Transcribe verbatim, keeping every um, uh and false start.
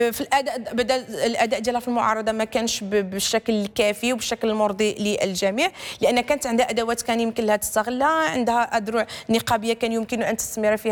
في الاداء بدا الاداء ديالها في المعارضه ما كانش بالشكل الكافي وبالشكل المرضي للجميع، لان كانت عندها ادوات كان يمكن لها تستغلها، عندها اذرع نقابيه كان يمكن ان تستمر فيها